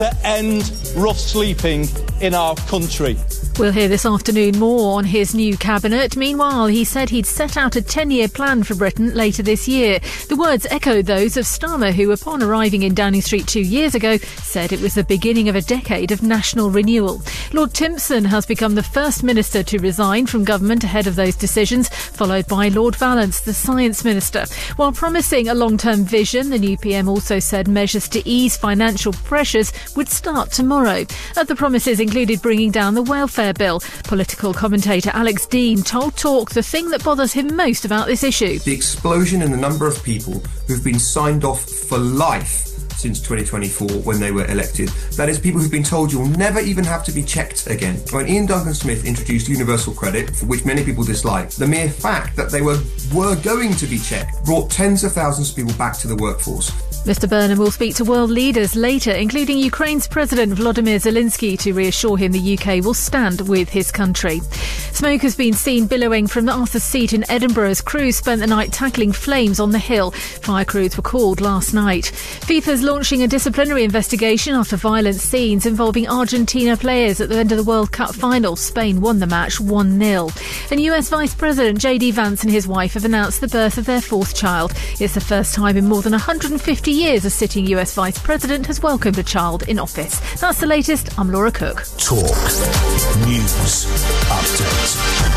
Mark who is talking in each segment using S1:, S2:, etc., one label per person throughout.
S1: to end rough sleeping in our country.
S2: We'll hear this afternoon more on his new cabinet. Meanwhile, he said he'd set out a 10-year plan for Britain later this year. The words echoed those of Starmer, who, upon arriving in Downing Street 2 years ago, said it was the beginning of a decade of national renewal. Lord Timpson has become the first minister to resign from government ahead of those decisions, followed by Lord Vallance, the science minister. While promising a long-term vision, the new PM also said measures to ease financial pressures would start tomorrow. Other promises included bringing down the welfare bill. Political commentator Alex Dean told Talk the thing that bothers him most about this issue:
S3: the explosion in the number of people who've been signed off for life since 2024 when they were elected. That is, people who've been told you'll never even have to be checked again. When Ian Duncan Smith introduced universal credit, for which many people disliked, the mere fact that they were going to be checked brought tens of thousands of people back to the workforce.
S2: Mr Burnham will speak to world leaders later, including Ukraine's President Volodymyr Zelensky, to reassure him the UK will stand with his country. Smoke has been seen billowing from Arthur's Seat in Edinburgh as crews spent the night tackling flames on the hill. Fire crews were called last night. FIFA's launching a disciplinary investigation after violent scenes involving Argentina players at the end of the World Cup final. Spain won the match 1-0. And US Vice President J.D. Vance and his wife have announced the birth of their fourth child. It's the first time in more than 150 years a sitting US Vice President has welcomed a child in office. That's the latest. I'm Laura Cook.
S4: Talk. News. Update.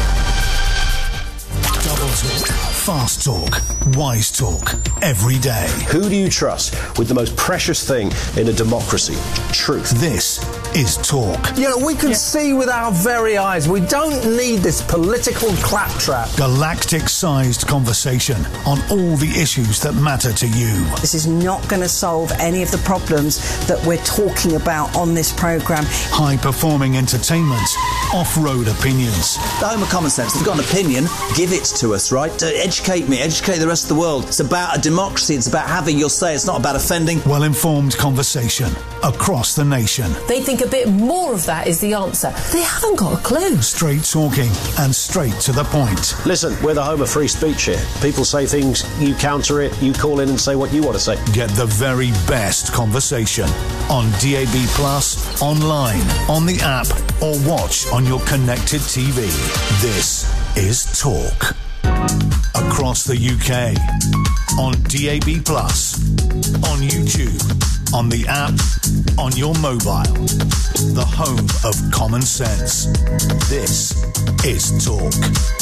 S4: Double talk. Fast talk. Wise talk. Every day.
S5: Who do you trust with the most precious thing in a democracy? Truth.
S4: This is Talk.
S6: You know, we can see with our very eyes. We don't need this political claptrap.
S4: Galactic-sized conversation on all the issues that matter to you.
S7: This is not going to solve any of the problems that we're talking about on this programme.
S4: High-performing entertainment. Off-road opinions.
S8: The home of common sense. If you've got an opinion, give it to us, right? Educate me, educate the rest of the world. It's about a democracy. It's about having your say. It's not about offending.
S4: Well-informed conversation across the nation.
S9: They think a bit more of that is the answer. They haven't got a clue.
S4: Straight talking and straight to the point.
S5: Listen, we're the home of free speech here. People say things, you counter it, you call in and say what you want to say.
S4: Get the very best conversation on DAB+, online, on the app, or watch on your connected TV. This is Talk. Across the UK, on DAB+, on YouTube, on the app, on your mobile. The home of common sense. This is Talk.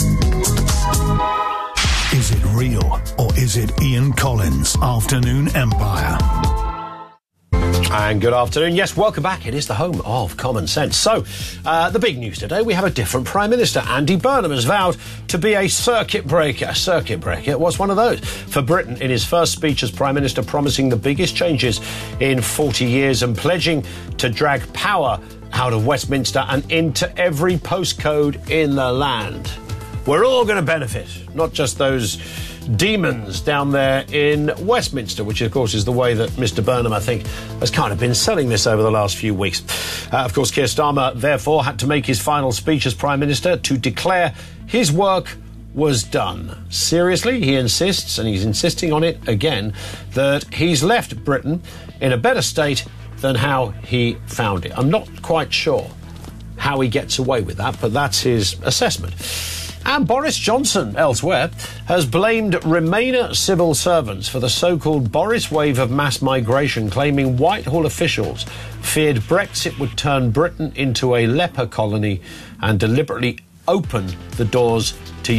S4: Is it real or is it Ian Collins' Afternoon Empire?
S5: And good afternoon. Yes, welcome back. It is the home of common sense. So, the big news today, we have a different Prime Minister. Andy Burnham has vowed to be a circuit breaker. A circuit breaker was one of those for Britain in his first speech as Prime Minister, promising the biggest changes in 40 years and pledging to drag power out of Westminster and into every postcode in the land. We're all going to benefit, not just those demons down there in Westminster, which of course is the way that Mr Burnham, I think, has kind of been selling this over the last few weeks. Of course, Keir Starmer therefore had to make his final speech as Prime Minister to declare his work was done. Seriously, he insists, and he's insisting on it again, that he's left Britain in a better state than how he found it. I'm not quite sure how he gets away with that, but that's his assessment. And Boris Johnson, elsewhere, has blamed Remainer civil servants for the so-called Boris wave of mass migration, claiming Whitehall officials feared Brexit would turn Britain into a leper colony and deliberately opened the doors to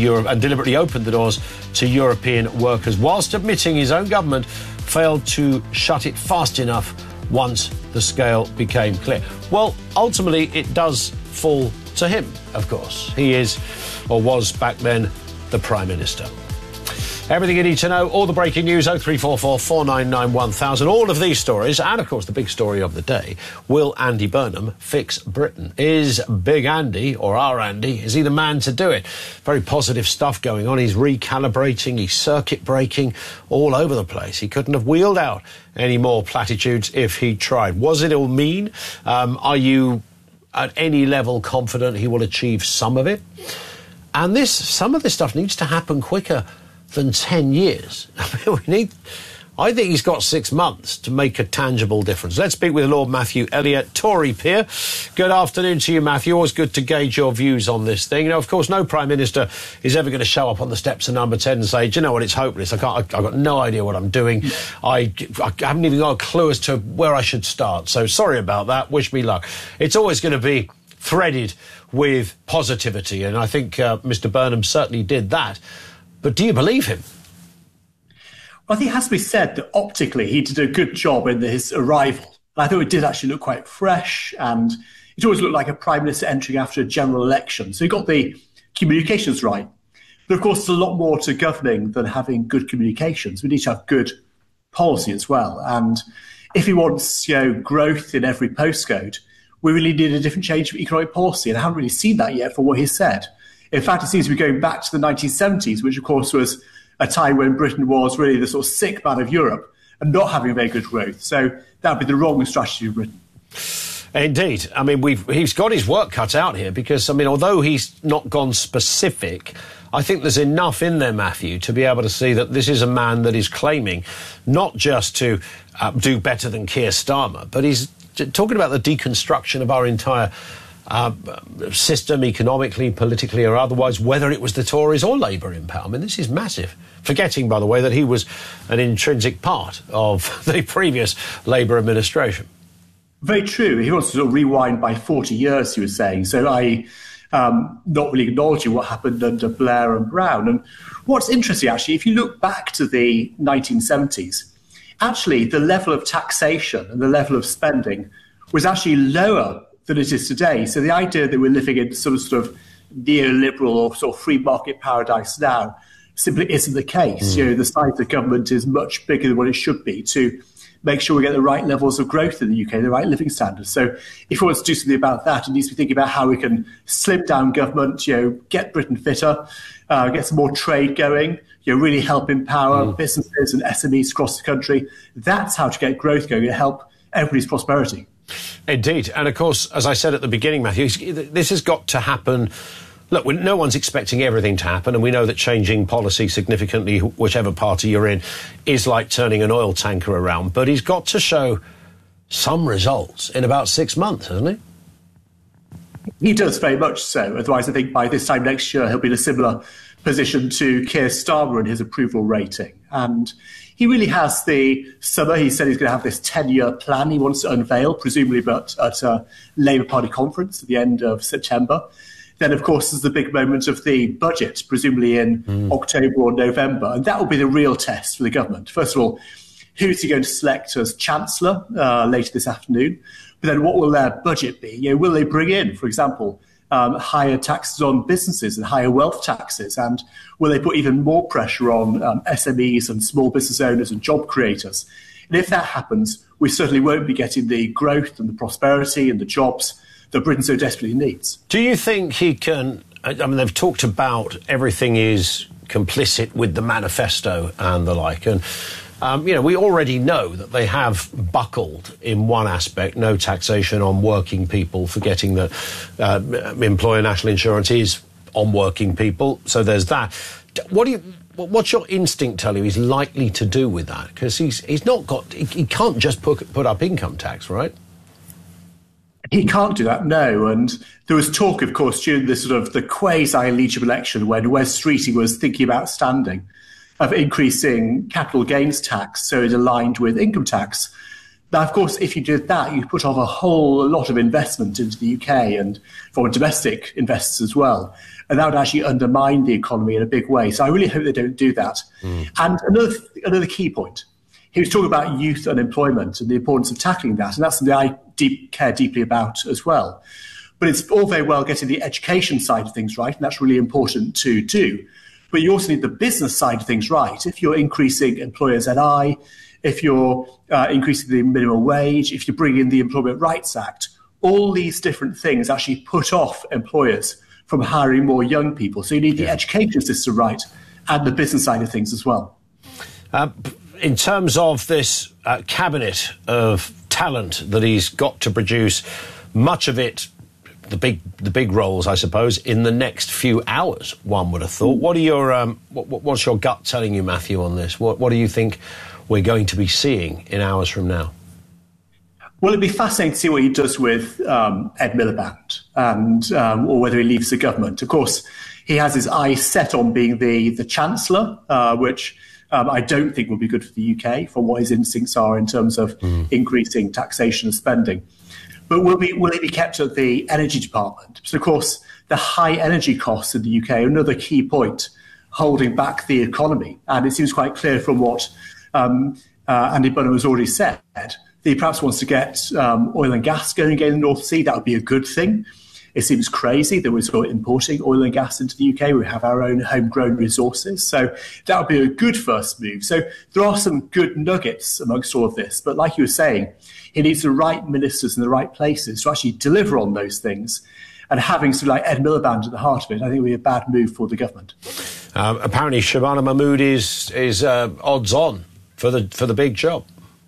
S5: European workers, whilst admitting his own government failed to shut it fast enough once the scale became clear. Well, ultimately, it does fall to him, of course. He is, or was back then, the Prime Minister. Everything you need to know, all the breaking news, 0344 499 1000, all of these stories, and of course the big story of the day, will Andy Burnham fix Britain? Is Big Andy, or our Andy, is he the man to do it? Very positive stuff going on. He's recalibrating, he's circuit breaking all over the place. He couldn't have wheeled out any more platitudes if he tried. Was it all mean? Are you at any level confident he will achieve some of it? And some of this stuff needs to happen quicker than 10 years. I mean, I think he's got 6 months to make a tangible difference. Let's speak with Lord Matthew Elliott, Tory peer. Good afternoon to you, Matthew. Always good to gauge your views on this thing. You know, of course, no Prime Minister is ever going to show up on the steps of Number 10 and say, do you know what, it's hopeless. I've got no idea what I'm doing. I haven't even got a clue as to where I should start. So sorry about that. Wish me luck. It's always going to be threaded with positivity, and I think Mr Burnham certainly did that. But do you believe him?
S10: Well, I think it has to be said that optically he did a good job in his arrival. I thought it did actually look quite fresh, and it always looked like a Prime Minister entering after a general election. So he got the communications right. But of course, there's a lot more to governing than having good communications. We need to have good policy as well. And if he wants, growth in every postcode, we really need a different change of economic policy. And I haven't really seen that yet for what he said. In fact, it seems to be going back to the 1970s, which of course was a time when Britain was really the sort of sick man of Europe and not having very good growth. So that would be the wrong strategy of Britain.
S5: Indeed. I mean, he's got his work cut out here because, I mean, although he's not gone specific, I think there's enough in there, Matthew, to be able to see that this is a man that is claiming not just to do better than Keir Starmer, but he's talking about the deconstruction of our entire system, economically, politically or otherwise, whether it was the Tories or Labour in power. I mean, this is massive. Forgetting, by the way, that he was an intrinsic part of the previous Labour administration.
S10: Very true. He wants to sort of rewind by 40 years, he was saying. So not really acknowledging what happened under Blair and Brown. And what's interesting, actually, if you look back to the 1970s, actually the level of taxation and the level of spending was actually lower than it is today. So the idea that we're living in some sort of neoliberal or sort of free market paradise now simply isn't the case. The size of government is much bigger than what it should be to make sure we get the right levels of growth in the UK, the right living standards. So if we want to do something about that, it needs to be thinking about how we can slim down government, get Britain fitter, get some more trade going, really help empower businesses and SMEs across the country. That's how to get growth going and help everybody's prosperity.
S5: Indeed. And of course, as I said at the beginning, Matthew, this has got to happen. Look, no one's expecting everything to happen, and we know that changing policy significantly, whichever party you're in, is like turning an oil tanker around. But he's got to show some results in about 6 months, hasn't he?
S10: He does, very much so. Otherwise, I think by this time next year, he'll be in a similar position to Keir Starmer in his approval rating. And he really has the summer. He said he's going to have this 10-year plan he wants to unveil, presumably at a Labour Party conference at the end of September. Then, of course, there's the big moment of the budget, presumably in October or November. And that will be the real test for the government. First of all, who's he going to select as Chancellor later this afternoon? But then what will their budget be? Will they bring in, for example, higher taxes on businesses and higher wealth taxes? And will they put even more pressure on SMEs and small business owners and job creators? And if that happens, we certainly won't be getting the growth and the prosperity and the jobs that Britain so desperately needs.
S5: Do you think he can... I mean, they've talked about everything is complicit with the manifesto and the like. And, we already know that they have buckled in one aspect, no taxation on working people, forgetting that employer national insurance is on working people. So there's that. What's your instinct tell you he's likely to do with that? Because he's not got... He can't just put up income tax, right?
S10: He can't do that, no. And there was talk, of course, during the sort of the quasi-Legislative election when Wes Streeting was thinking about standing, of increasing capital gains tax so it aligned with income tax. Now, of course, if you did that, you put off a whole lot of investment into the UK and from domestic investors as well. And that would actually undermine the economy in a big way. So I really hope they don't do that. And another key point. He was talking about youth unemployment and the importance of tackling that, and that's something I care deeply about as well. But it's all very well getting the education side of things right, and that's really important to do. But you also need the business side of things right. If you're increasing employers' NI, if you're increasing the minimum wage, if you bring in the Employment Rights Act, all these different things actually put off employers from hiring more young people. So you need the education system right and the business side of things as well.
S5: In terms of this cabinet of talent that he's got to produce, much of it, the big roles, I suppose, in the next few hours, one would have thought. What are your what's your gut telling you, Matthew, on this? What do you think we're going to be seeing in hours from now?
S10: Well, it'd be fascinating to see what he does with Ed Miliband and or whether he leaves the government. Of course, he has his eyes set on being the Chancellor, which I don't think will be good for the UK from what his instincts are in terms of increasing taxation and spending. But will he be kept at the Energy Department? So, of course, the high energy costs in the UK are another key point holding back the economy. And it seems quite clear from what Andy Burnham has already said that he perhaps wants to get oil and gas going again in the North Sea. That would be a good thing. It seems crazy that we're sort of importing oil and gas into the UK. We have our own homegrown resources. So that would be a good first move. So there are some good nuggets amongst all of this. But like you were saying, he needs the right ministers in the right places to actually deliver on those things. And having something like Ed Miliband at the heart of it, I think would be a bad move for the government.
S5: Apparently, Shabana Mahmood is odds on for the big job.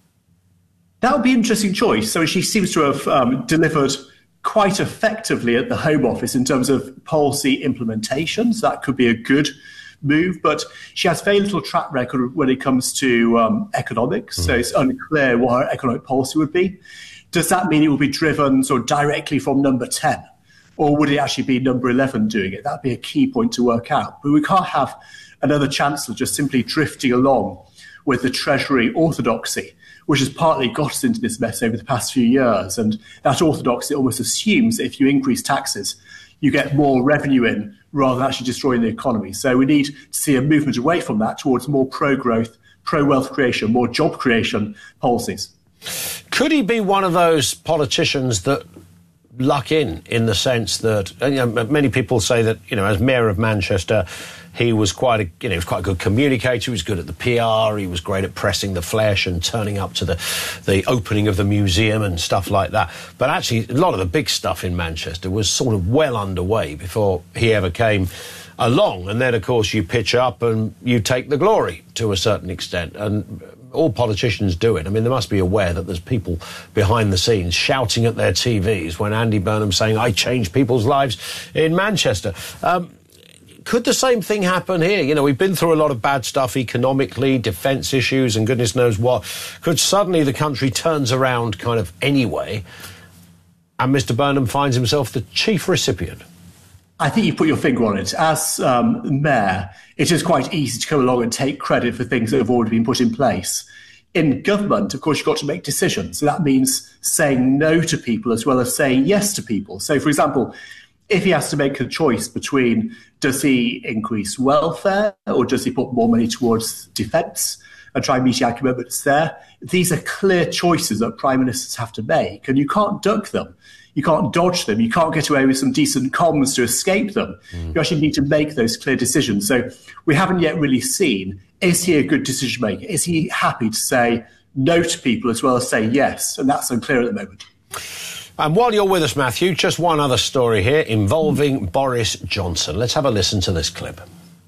S10: That would be an interesting choice. So she seems to have delivered quite effectively at the Home Office in terms of policy implementation. So that could be a good move. But she has very little track record when it comes to economics. So it's unclear what her economic policy would be. Does that mean it will be driven sort of directly from number 10? Or would it actually be number 11 doing it? That would be a key point to work out. But we can't have another Chancellor just simply drifting along with the Treasury orthodoxy, which has partly got us into this mess over the past few years. And that orthodoxy almost assumes that if you increase taxes, you get more revenue in rather than actually destroying the economy. So we need to see a movement away from that towards more pro-growth, pro-wealth creation, more job creation policies.
S5: Could he be one of those politicians that luck in the sense that, you know, many people say that, you know, as Mayor of Manchester, he was quite a good communicator. He was good at the PR. He was great at pressing the flesh and turning up to the opening of the museum and stuff like that. But actually, a lot of the big stuff in Manchester was sort of well underway before he ever came along. And then, of course, you pitch up and you take the glory to a certain extent. And all politicians do it. I mean, they must be aware that there's people behind the scenes shouting at their TVs when Andy Burnham's saying, I changed people's lives in Manchester. Could the same thing happen here? You know, we've been through a lot of bad stuff economically, defence issues and goodness knows what. Could suddenly the country turns around kind of anyway and Mr Burnham finds himself the chief recipient?
S10: I think you put your finger on it. As mayor, it is quite easy to come along and take credit for things that have already been put in place. In government, of course, you've got to make decisions. So that means saying no to people as well as saying yes to people. So, for example, if he has to make a choice between does he increase welfare or does he put more money towards defence and try and meet our commitments there, these are clear choices that prime ministers have to make, and you can't duck them. You can't dodge them. You can't get away with some decent comms to escape them. You actually need to make those clear decisions. So we haven't yet really seen, is he a good decision maker? Is he happy to say no to people as well as say yes? And that's unclear at the moment.
S5: And while you're with us, Matthew, just one other story here involving Boris Johnson. Let's have a listen to this clip.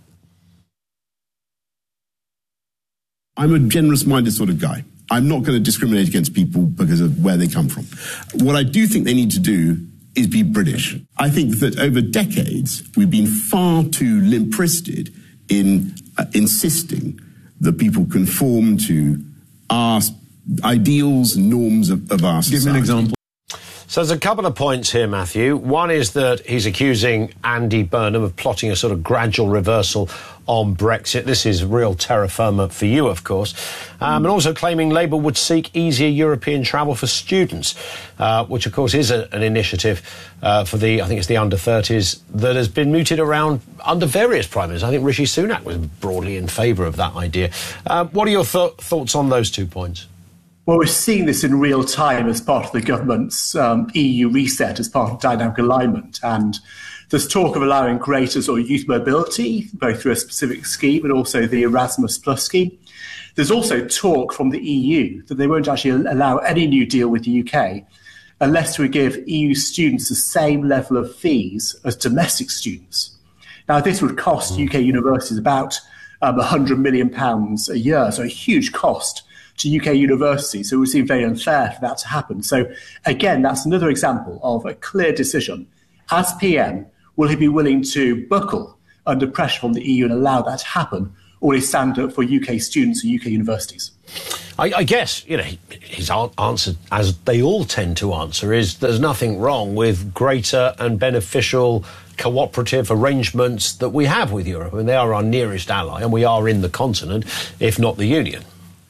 S11: I'm a generous-minded sort of guy. I'm not going to discriminate against people because of where they come from. What I do think they need to do is be British. I think that over decades, we've been far too limp-wristed in insisting that people conform to our ideals and norms of our society. Give me an example.
S5: So there's a couple of points here, Matthew. One is that he's accusing Andy Burnham of plotting a sort of gradual reversal on Brexit. This is real terra firma for you, of course. And also claiming Labour would seek easier European travel for students, which, of course, is an initiative for the, I think it's the under-30s, that has been mooted around under various prime ministers. I think Rishi Sunak was broadly in favour of that idea. What are your thoughts on those 2 points?
S10: Well, we're seeing this in real time as part of the government's EU reset, as part of dynamic alignment. And there's talk of allowing greater sort of youth mobility, both through a specific scheme and also the Erasmus Plus scheme. There's also talk from the EU that they won't actually allow any new deal with the UK unless we give EU students the same level of fees as domestic students. Now, this would cost UK universities about £100 million a year, so a huge cost to UK universities. So it would seem very unfair for that to happen. So again, that's another example of a clear decision. As PM, will he be willing to buckle under pressure from the EU and allow that to happen? or his stand-up for UK students and UK universities?
S5: I guess, his answer, as they all tend to answer, is there's nothing wrong with greater and beneficial cooperative arrangements that we have with Europe. I mean, they are our nearest ally, and we are in the continent, if not the Union.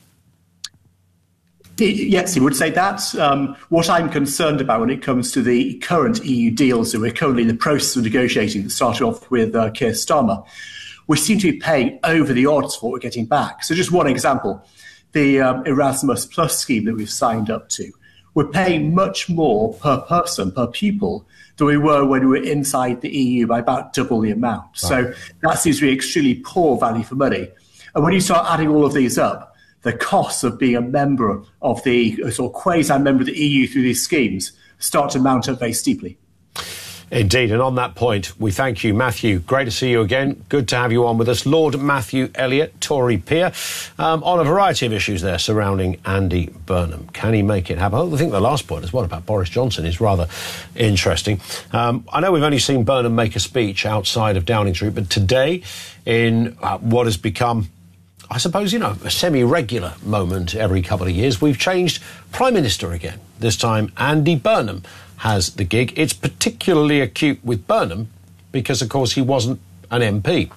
S10: Yes, he would say that. What I'm concerned about when it comes to the current EU deals that we're currently in the process of negotiating, that started off with Keir Starmer, we seem to be paying over the odds for what we're getting back. So just one example, the Erasmus Plus scheme that we've signed up to, we're paying much more per person, per pupil, than we were when we were inside the EU by about double the amount. Wow. So that seems to be extremely poor value for money. And when you start adding all of these up, the costs of being a member of the sort of quasi-member of the EU through these schemes start to mount up very steeply.
S5: Indeed, and on that point, we thank you, Matthew. Great to see you again. Good to have you on with us. Lord Matthew Elliott, Tory peer, on a variety of issues there surrounding Andy Burnham. Can he make it happen? I think the last point as well about Boris Johnson is rather interesting. I know we've only seen Burnham make a speech outside of Downing Street, but today, in what has become, I suppose, a semi-regular moment every couple of years, we've changed Prime Minister again. This time, Andy Burnham has the gig. It's particularly acute with Burnham because, of course, he wasn't an MP.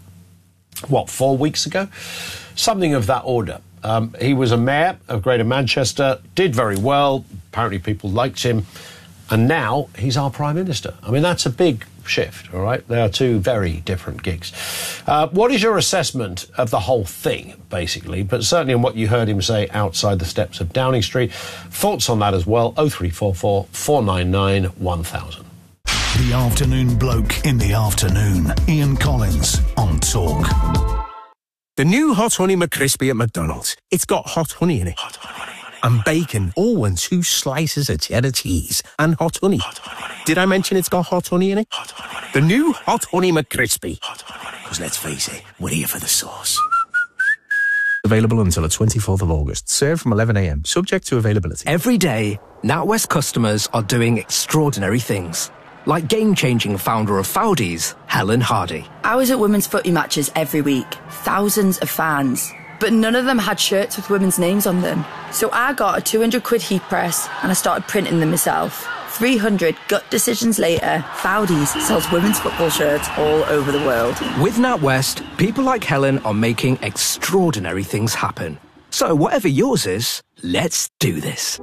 S5: 4 weeks ago? Something of that order. He was a mayor of Greater Manchester, did very well. Apparently people liked him. And now he's our Prime Minister. I mean, that's a big shift, all right? They are two very different gigs. What is your assessment of the whole thing, basically, but certainly in what you heard him say outside the steps of Downing Street? Thoughts on that as well, 0344 499 1000.
S4: The Afternoon Bloke in the Afternoon. Ian Collins on Talk.
S12: The new Hot Honey McCrispy at McDonald's. It's got hot honey in it. Hot honey. And bacon. Oh, and 2 slices of cheddar cheese. And hot honey. Hot honey. Did I mention it's got hot honey in it? Hot honey. The new Hot Honey McCrispy. Hot honey. Because let's face it, we're here for the sauce.
S13: Available until the 24th of August. Served from 11 a.m. Subject to availability.
S14: Every day, NatWest customers are doing extraordinary things. Like game-changing founder of Foudies, Helen Hardy.
S15: I was at women's footy matches every week. Thousands of fans. But none of them had shirts with women's names on them. So I got a 200 quid heat press and I started printing them myself. 300 gut decisions later, Foudies sells women's football shirts all over the world.
S14: With NatWest, people like Helen are making extraordinary things happen. So whatever yours is, let's do this.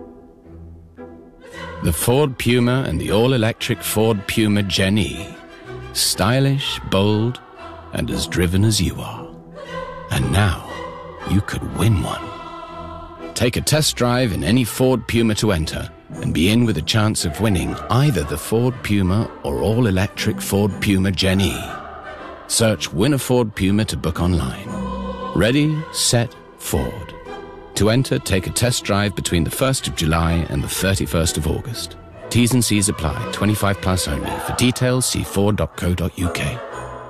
S16: The Ford Puma and the all-electric Ford Puma Gen-E. Stylish, bold, and as driven as you are. And now, you could win one. Take a test drive in any Ford Puma to enter and be in with a chance of winning either the Ford Puma or all-electric Ford Puma Gen-E. Search Win a Ford Puma to book online. Ready, set, Ford. To enter, take a test drive between the 1st of July and the 31st of August. T's and C's apply. 25 plus only. For details, see ford.co.uk.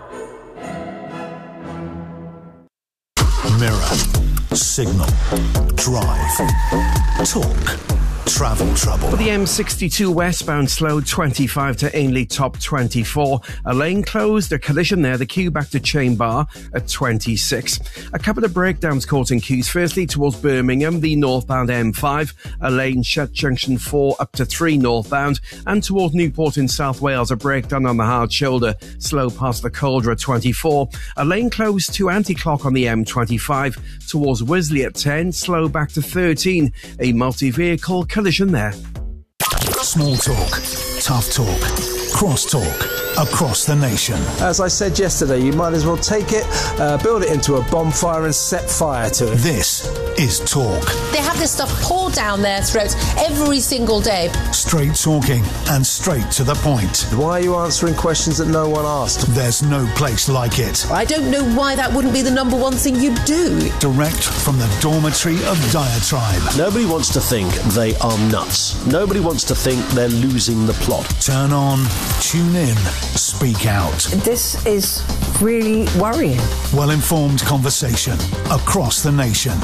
S4: Mirror, Signal, Drive, Talk, Travel Trouble.
S17: For the M62 westbound slowed 25 to Ainley top 24. A lane closed, a collision there, the queue back to Chain Bar at 26. A couple of breakdowns causing queues. Firstly towards Birmingham, the northbound M5. A lane shut junction 4 up to 3 northbound. And towards Newport in South Wales, a breakdown on the hard shoulder. Slow past the Calder at 24. A lane closed to anti-clock on the M25. Towards Wisley at 10. Slow back to 13. A multi-vehicle collision there.
S4: Small talk, tough talk, cross talk, across the nation.
S6: As I said yesterday, you might as well take it, build it into a bonfire and set fire to it.
S4: This is Talk.
S9: They have this stuff poured down their throats every single day.
S4: Straight talking and straight to the point.
S6: Why are you answering questions that no one asked?
S4: There's no place like it.
S9: I don't know why that wouldn't be the number one thing you do.
S4: Direct from the dormitory of Diatribe.
S5: Nobody wants to think they are nuts. Nobody wants to think they're losing the plot.
S4: Turn on, tune in, speak out.
S7: This is really worrying.
S4: Well-informed conversation across the nation.
S6: We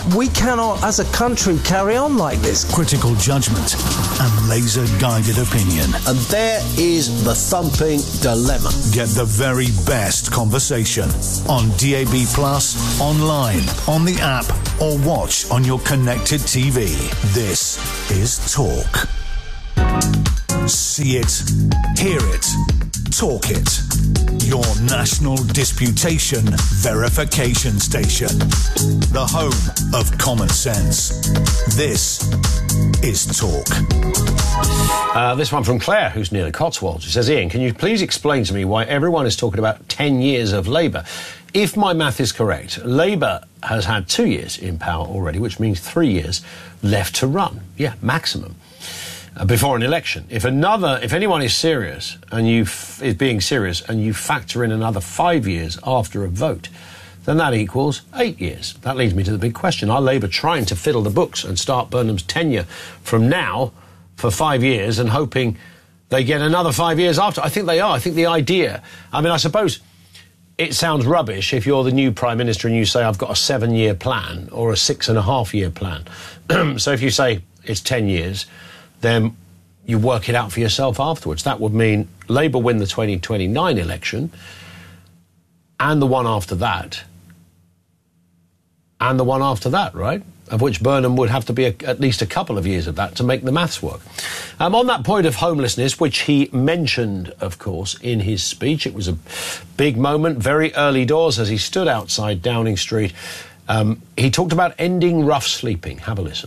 S6: cannot, as a country, carry on like this.
S4: Critical judgment and laser-guided opinion.
S18: And there is the thumping dilemma.
S4: Get the very best conversation on DAB+, online, on the app, or watch on your connected TV. This is Talk. See it, hear it, talk it. Your national disputation verification station. The home of common sense. This is Talk.
S5: This one from Claire, who's near the Cotswolds. She says, Ian, can you please explain to me why everyone is talking about 10 years of Labour? If my math is correct, Labour has had 2 years in power already, which means 3 years left to run. Yeah, maximum. Before an election. If anyone is serious and is being serious and you factor in another 5 years after a vote, then that equals 8 years. That leads me to the big question. Are Labour trying to fiddle the books and start Burnham's tenure from now for 5 years and hoping they get another 5 years after? I think they are. I think the idea... I mean, I suppose it sounds rubbish if you're the new Prime Minister and you say, I've got a 7-year plan or a 6.5-year plan. So if you say it's 10 years... then you work it out for yourself afterwards. That would mean Labour win the 2029 election and the one after that and the one after that, right? Of which Burnham would have to be at least a couple of years of that to make the maths work. On that point of homelessness, which he mentioned, of course, in his speech, it was a big moment, very early doors as he stood outside Downing Street. He talked about ending rough sleeping. Have a listen.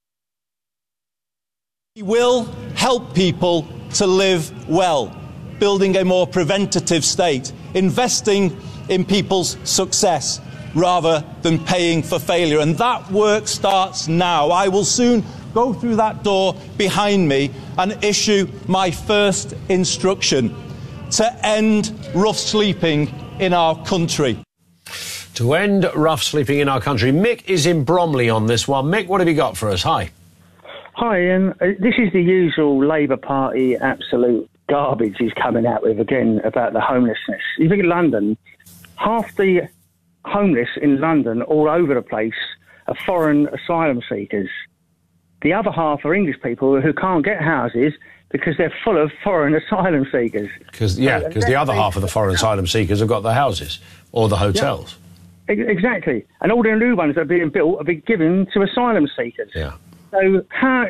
S1: We will help people to live well, building a more preventative state, investing in people's success rather than paying for failure. And that work starts now. I will soon go through that door behind me and issue my first instruction to end rough sleeping in our country.
S5: To end rough sleeping in our country. Mick is in Bromley on this one. Mick, what have you got for us? Hi.
S19: Hi, Ian. This is the usual Labour Party absolute garbage he's coming out with again about the homelessness. You think in London, half the homeless in London all over the place are foreign asylum seekers. The other half are English people who can't get houses because they're full of foreign asylum seekers.
S5: Because the other half of the foreign asylum seekers have got the houses or the hotels.
S19: Yeah, exactly. And all the new ones that are being built are being given to asylum seekers.
S5: Yeah.
S19: So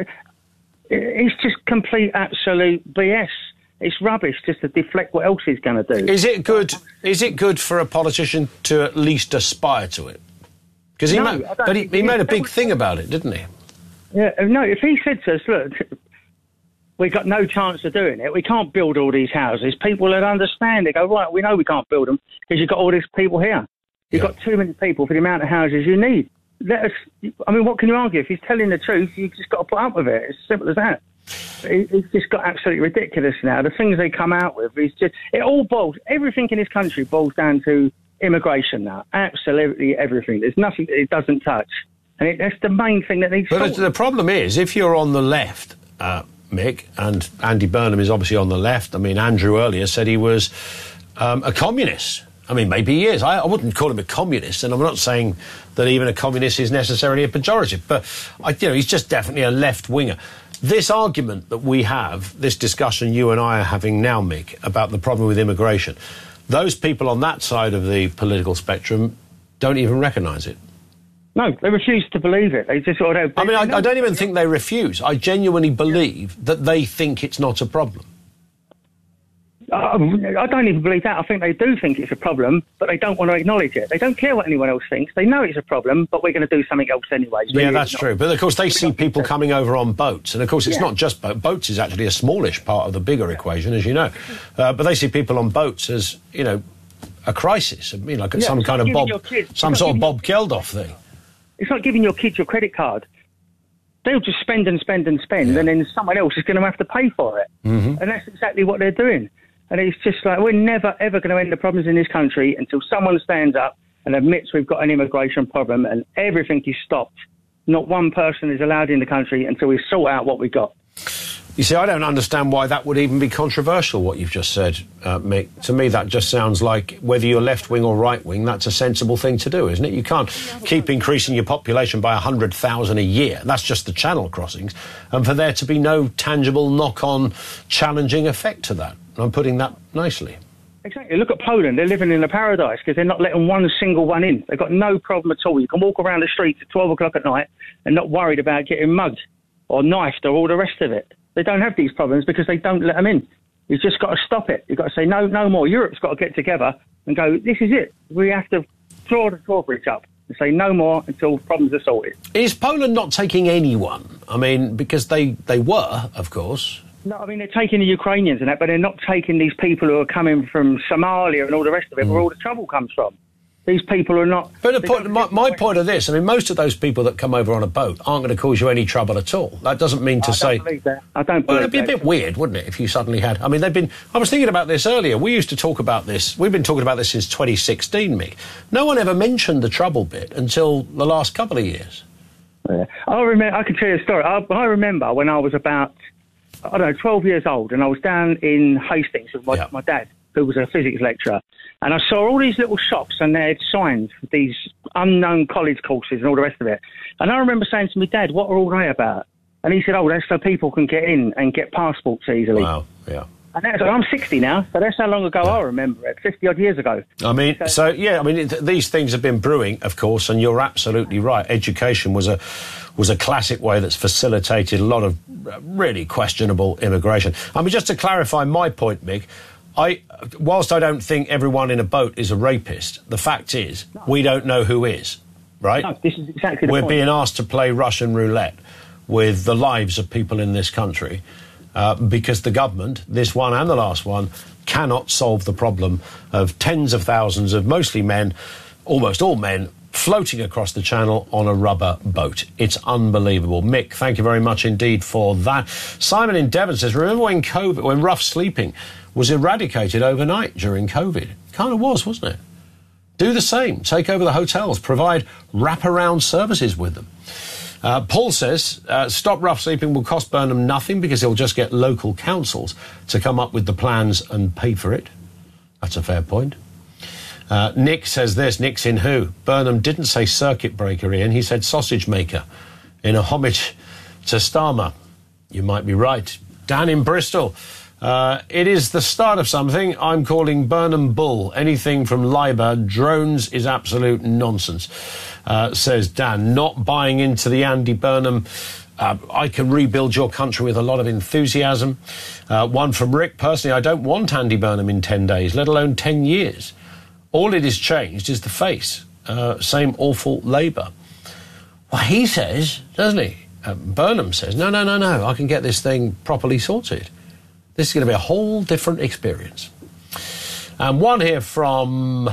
S19: it's just complete, absolute BS. It's rubbish just to deflect what else he's going to do.
S5: Is it good for a politician to at least aspire to it? Because he made a big thing about it, didn't he?
S19: Yeah. No. If he said to us, look, we've got no chance of doing it. We can't build all these houses. People would understand. They go, right, we know we can't build them because you've got all these people here. You've got too many people for the amount of houses you need. What can you argue? If he's telling the truth, you've just got to put up with it. It's as simple as that. It's just got absolutely ridiculous now. The things they come out with is just... Everything in this country boils down to immigration now. Absolutely everything. There's nothing that it doesn't touch. And that's the main thing that needs...
S5: But the problem is, if you're on the left, Mick, and Andy Burnham is obviously on the left. I mean, Andrew earlier said he was a communist. I mean, maybe he is. I wouldn't call him a communist, and I'm not saying that even a communist is necessarily a pejorative, but he's just definitely a left-winger. This argument that we have, this discussion you and I are having now, Mick, about the problem with immigration, those people on that side of the political spectrum don't even recognise it.
S19: No, they refuse to believe it. They just sort of...
S5: I don't even think they refuse. I genuinely believe that they think it's not a problem.
S19: I don't even believe that. I think they do think it's a problem, but they don't want to acknowledge it. They don't care what anyone else thinks. They know it's a problem, but we're going to do something else anyway.
S5: Yeah, that's true. But, of course, they see people coming over on boats. And, of course, it's not just boats. Boats is actually a smallish part of the bigger equation, as you know. But they see people on boats as, a crisis. I mean, like some kind of sort of Bob Geldof thing.
S19: It's like giving your kids your credit card. They'll just spend and spend and spend, and then someone else is going to have to pay for it. Mm-hmm. And that's exactly what they're doing. And it's just like, we're never, ever going to end the problems in this country until someone stands up and admits we've got an immigration problem and everything is stopped. Not one person is allowed in the country until we sort out what we've got.
S5: You see, I don't understand why that would even be controversial, what you've just said, Mick. To me, that just sounds like whether you're left-wing or right-wing, that's a sensible thing to do, isn't it? You can't keep increasing your population by 100,000 a year. That's just the channel crossings. And for there to be no tangible knock-on challenging effect to that. I'm putting that nicely.
S19: Exactly. Look at Poland. They're living in a paradise because they're not letting one single one in. They've got no problem at all. You can walk around the streets at 12 o'clock at night and not worried about getting mugged or knifed or all the rest of it. They don't have these problems because they don't let them in. You've just got to stop it. You've got to say, no more. Europe's got to get together and go, this is it. We have to draw the drawbridge up and say no more until problems are sorted.
S5: Is Poland not taking anyone? I mean, because they were, of course.
S19: No, I mean, they're taking the Ukrainians and that, but they're not taking these people who are coming from Somalia and all the rest of it, where all the trouble comes from. These people are not...
S5: But my point of this, I mean, most of those people that come over on a boat aren't going to cause you any trouble at all. That doesn't mean to say...
S19: I don't believe that. I don't believe that.
S5: Well, it'd be a bit weird, wouldn't it, if you suddenly had... I mean, they've been... I was thinking about this earlier. We used to talk about this. We've been talking about this since 2016, Mick. No one ever mentioned the trouble bit until the last couple of years.
S19: Yeah. I can tell you a story. I remember when I was about, 12 years old, and I was down in Hastings with my dad, who was a physics lecturer. And I saw all these little shops and they had signs for these unknown college courses and all the rest of it. And I remember saying to my dad, what are all they about? And he said, that's so people can get in and get passports easily.
S5: Wow, yeah.
S19: And I'm 60 now, so that's how long ago I remember it, 50-odd years ago.
S5: I mean, these things have been brewing, of course, and you're absolutely right. Education was a classic way that's facilitated a lot of really questionable immigration. I mean, just to clarify my point, Mick, whilst I don't think everyone in a boat is a rapist, the fact is we don't know who is, right?
S19: No, this is exactly the point.
S5: We're being asked to play Russian roulette with the lives of people in this country because the government, this one and the last one, cannot solve the problem of tens of thousands of mostly men, almost all men, floating across the channel on a rubber boat. It's unbelievable. Mick, thank you very much indeed for that. Simon in Devon says, remember when rough sleeping was eradicated overnight during COVID? Kind of was, wasn't it? Do the same. Take over the hotels. Provide wraparound services with them. Paul says, stop rough sleeping will cost Burnham nothing because he'll just get local councils to come up with the plans and pay for it. That's a fair point. Nick says this, Nick's in who? Burnham didn't say circuit breaker, Ian. He said sausage maker in a homage to Starmer. You might be right. Dan in Bristol. It is the start of something. I'm calling Burnham bull. Anything from Labour, drones is absolute nonsense, says Dan. Not buying into the Andy Burnham, I can rebuild your country with a lot of enthusiasm. One from Rick. Personally, I don't want Andy Burnham in 10 days, let alone 10 years. All it has changed is the face. Same awful Labour. Well, he says, doesn't he? Burnham says, no, I can get this thing properly sorted. This is going to be a whole different experience. And one here from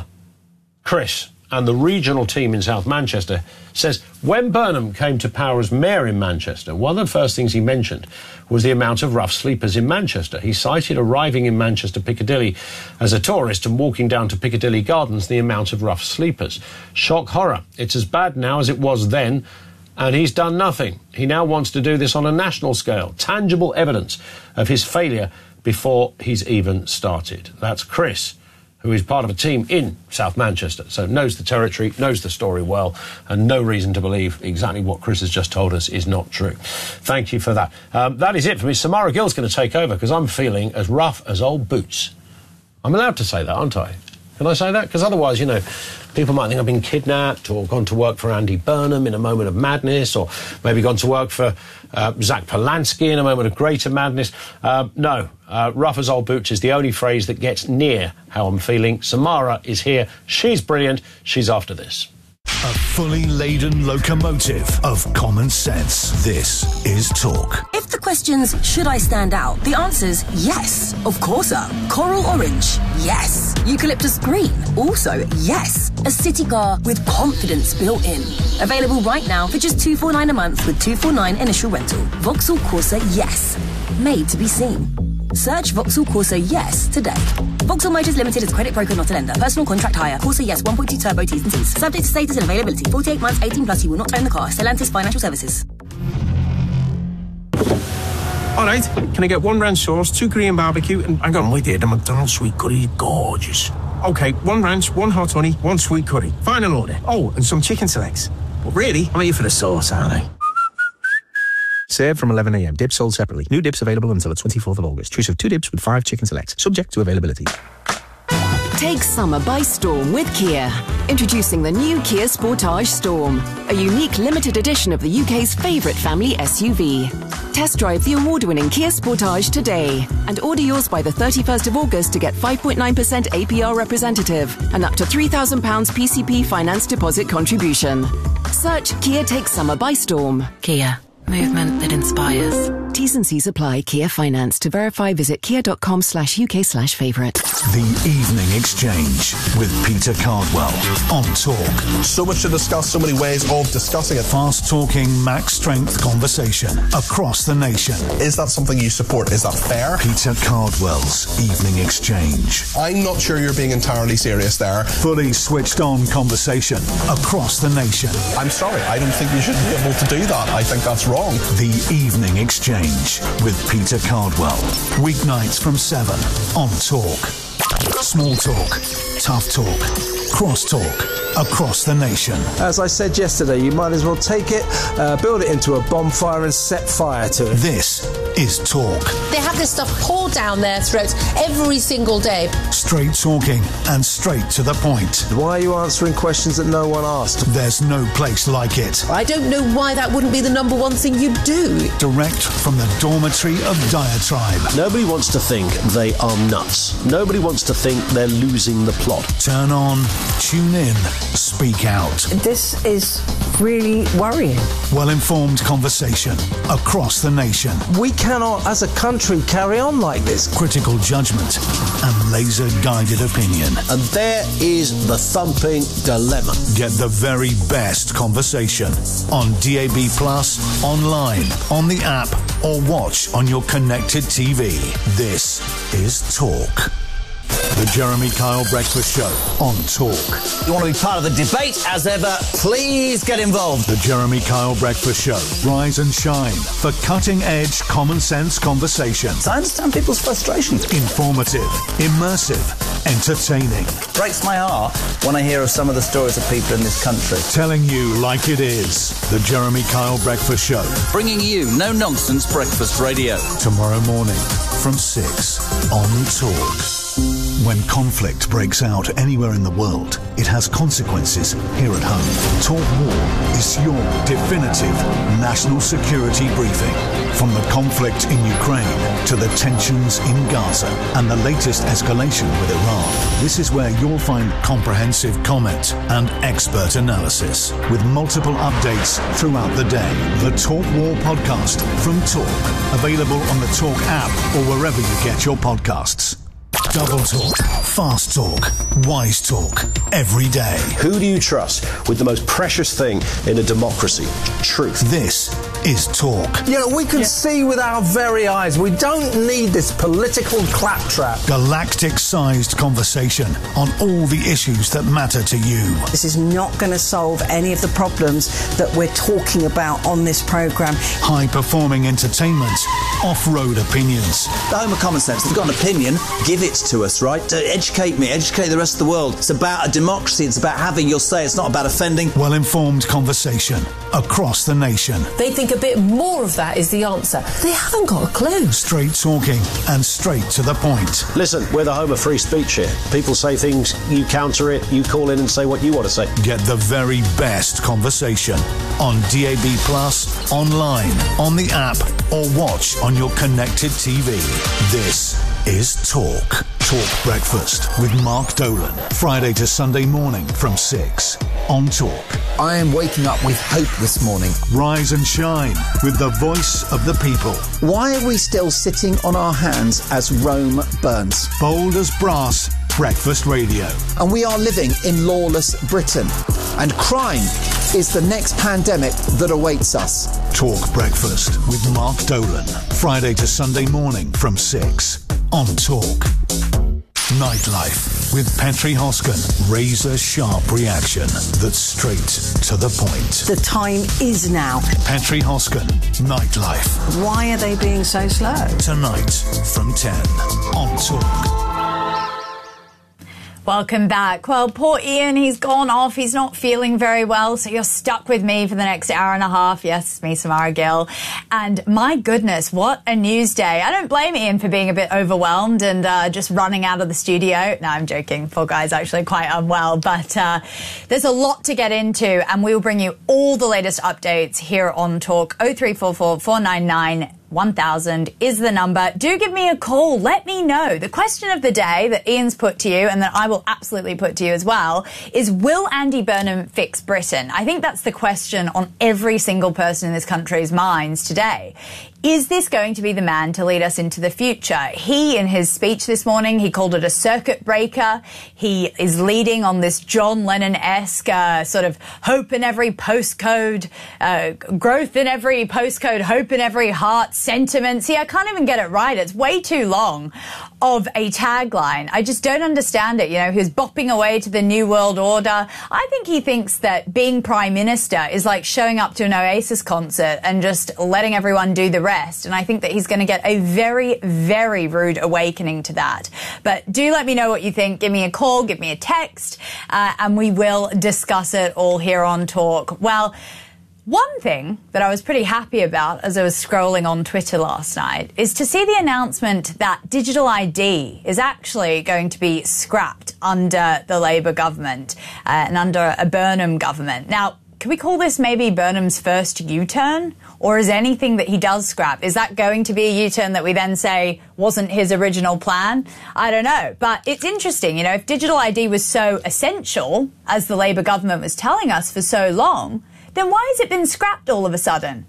S5: Chris and the regional team in South Manchester says, when Burnham came to power as mayor in Manchester, one of the first things he mentioned was the amount of rough sleepers in Manchester. He cited arriving in Manchester Piccadilly as a tourist and walking down to Piccadilly Gardens, the amount of rough sleepers. Shock horror. It's as bad now as it was then, and he's done nothing. He now wants to do this on a national scale. Tangible evidence of his failure before he's even started. That's Chris, who is part of a team in South Manchester, so knows the territory, knows the story well, and no reason to believe exactly what Chris has just told us is not true. Thank you for that. That is it for me. Samara Gill's going to take over because I'm feeling as rough as old boots. I'm allowed to say that, aren't I? Can I say that? Because otherwise, people might think I've been kidnapped or gone to work for Andy Burnham in a moment of madness, or maybe gone to work for Zach Polanski in a moment of greater madness. No, rough as old boots is the only phrase that gets near how I'm feeling. Samara is here. She's brilliant. She's after this.
S4: A fully laden locomotive of common sense. This is Talk.
S20: If the question's, should I stand out? The answer's yes, of course. Coral orange, yes. Eucalyptus green, also yes. A city car with confidence built in. Available right now for just $249 a month with $249 initial rental. Vauxhall Corsa yes. Made to be seen. Search Vauxhall Corsa yes today. Vauxhall Motors Limited is credit broker, not a lender. Personal contract hire. Corsa yes 1.2 turbo T's and C's. Subject to status and availability. 48 months, 18 plus. You will not own the car. Stellantis Financial Services.
S12: All right, can I get 1 ranch sauce, 2 Korean barbecue, and hang on, wait there, the McDonald's sweet curry is gorgeous. Okay, 1 ranch, 1 hot honey, 1 sweet curry. Final order. Oh, and some chicken selects. But really, I'm here for the sauce, aren't I?
S13: Served from 11 a.m. Dips sold separately. New dips available until the 24th of August. Choose of 2 dips with 5 chicken selects. Subject to availability.
S21: Take summer by storm with Kia. Introducing the new Kia Sportage Storm, a unique limited edition of the UK's favourite family SUV. Test drive the award-winning Kia Sportage today and order yours by the 31st of August to get 5.9% APR representative and up to £3,000 PCP finance deposit contribution. Search Kia Take Summer by Storm. Kia. Movement that inspires. T's and C's apply. Kia Finance. To verify, visit kia.com/UK/favourite.
S4: The Evening Exchange with Peter Cardwell on Talk.
S22: So much to discuss, so many ways of discussing it.
S4: Fast-talking, max-strength conversation across the nation.
S22: Is that something you support? Is that fair?
S4: Peter Cardwell's Evening Exchange.
S22: I'm not sure you're being entirely serious there.
S4: Fully switched-on conversation across the nation.
S22: I'm sorry, I don't think you should be able to do that. I think that's wrong.
S4: The Evening Exchange with Peter Cardwell. Weeknights from 7 on Talk. Small talk, tough talk, cross talk across the nation.
S6: As I said yesterday, you might as well take it, build it into a bonfire and set fire to it.
S4: This is Talk.
S9: They have this stuff poured down their throats every single day.
S4: Straight talking and straight to the point.
S6: Why are you answering questions that no one asked?
S4: There's no place like it.
S9: I don't know why that wouldn't be the number one thing you do.
S4: Direct from the dormitory of diatribe.
S18: Nobody wants to think they are nuts. Nobody wants to think they're losing the plot.
S4: Turn on, tune in, speak out.
S7: This is really worrying.
S4: Well-informed conversation across the nation.
S6: We cannot, as a country, carry on like this.
S4: Critical judgment and laser-guided opinion.
S18: And there is the thumping dilemma.
S4: Get the very best conversation on DAB+, online, on the app, or watch on your connected TV. This is Talk. The Jeremy Kyle Breakfast Show on Talk.
S8: You want to be part of the debate? As ever, please get involved.
S4: The Jeremy Kyle Breakfast Show. Rise and shine for cutting-edge, common-sense conversations.
S8: I understand people's frustration.
S4: Informative, immersive, entertaining.
S8: Breaks my heart when I hear of some of the stories of people in this country.
S4: Telling you like it is. The Jeremy Kyle Breakfast Show.
S8: Bringing you no-nonsense breakfast radio.
S4: Tomorrow morning from 6 on Talk. When conflict breaks out anywhere in the world, it has consequences here at home. Talk War is your definitive national security briefing. From the conflict in Ukraine to the tensions in Gaza and the latest escalation with Iran, this is where you'll find comprehensive comment and expert analysis with multiple updates throughout the day. The Talk War podcast from Talk, available on the Talk app or wherever you get your podcasts. Double talk, fast talk, wise talk, every day.
S22: Who do you trust with the most precious thing in a democracy? Truth.
S4: This is Talk.
S6: You know, we can see with our very eyes. We don't need this political claptrap.
S4: Galactic-sized conversation on all the issues that matter to you.
S7: This is not going to solve any of the problems that we're talking about on this programme.
S4: High-performing entertainment, off-road opinions.
S8: The home of common sense. If you've got an opinion, give it to us, right? Educate me, educate the rest of the world. It's about a democracy. It's about having your say. It's not about offending.
S4: Well-informed conversation across the nation.
S9: They think a bit more of that is the answer. They haven't got a clue.
S4: Straight talking and straight to the point.
S22: Listen, we're the home of free speech here. People say things, you counter it, you call in and say what you want to say.
S4: Get the very best conversation on DAB+, online, on the app, or watch on your connected TV. This is Talk. Talk Breakfast with Mark Dolan. Friday to Sunday morning from 6 on Talk.
S23: I am waking up with hope this morning.
S4: Rise and shine with the voice of the people.
S23: Why are we still sitting on our hands as Rome burns?
S4: Bold as brass, breakfast radio.
S23: And we are living in lawless Britain. And crime is the next pandemic that awaits us.
S4: Talk Breakfast with Mark Dolan. Friday to Sunday morning from 6 on Talk. Nightlife. with Petri Hoskin. Razor-sharp reaction that's straight to the point.
S7: The time is now.
S4: Petri Hoskin, Nightlife.
S7: Why are they being so slow?
S4: Tonight from 10 on Talk.
S2: Welcome back. Well, poor Ian, he's gone off. He's not feeling very well, so you're stuck with me for the next hour and a half. Yes, me, Samara Gill. And my goodness, what a news day. I don't blame Ian for being a bit overwhelmed and just running out of the studio. No, I'm joking. Poor guy's actually quite unwell. But there's a lot to get into, and we will bring you all the latest updates here on Talk. 0344 499 1000 is the number. Do give me a call. Let me know. The question of the day that Ian's put to you and that I will absolutely put to you as well is, will Andy Burnham fix Britain? I think that's the question on every single person in this country's minds today. Is this going to be the man to lead us into the future? He, in his speech this morning, he called it a circuit breaker. He is leading on this John Lennon-esque sort of hope in every postcode, growth in every postcode, hope in every heart sentiment. See, I can't even get it right. It's way too long of a tagline. I just don't understand it. You know, he was bopping away to the New World Order. I think he thinks that being Prime Minister is like showing up to an Oasis concert and just letting everyone do the rest. And I think that he's going to get a very, very rude awakening to that. But do let me know what you think. Give me a call, give me a text, and we will discuss it all here on Talk. Well, one thing that I was pretty happy about as I was scrolling on Twitter last night is to see the announcement that digital ID is actually going to be scrapped under the Labour government and under a Burnham government. Now, can we call this maybe Burnham's first U-turn? Or is anything that he does scrap, is that going to be a U-turn that we then say wasn't his original plan? I don't know. But it's interesting, you know, if digital ID was so essential, as the Labour government was telling us for so long, then why has it been scrapped all of a sudden?